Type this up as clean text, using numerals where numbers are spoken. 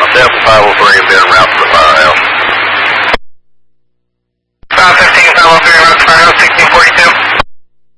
Delta 503 is en route to the firehouse.